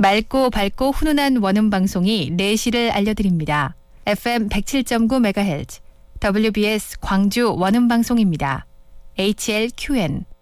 맑고 밝고 훈훈한 원음 방송이 4시를 알려드립니다. FM 107.9MHz WBS 광주 원음 방송입니다. HLQN